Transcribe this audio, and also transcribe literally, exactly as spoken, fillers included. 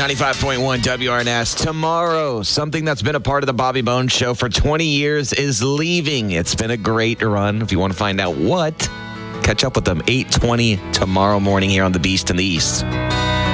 ninety-five point one W R N S. Tomorrow, something that's been a part of the Bobby Bones Show for twenty years is leaving. It's been a great run. If you want to find out what, catch up with them eight twenty tomorrow morning here on The Beast in the East.